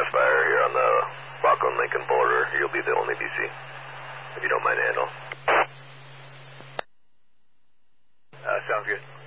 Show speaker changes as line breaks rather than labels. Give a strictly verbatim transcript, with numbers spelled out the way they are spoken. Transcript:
fast fire here on the Rockland Lincoln border. You'll be the only B C, if you don't mind to handle. Uh, sounds good.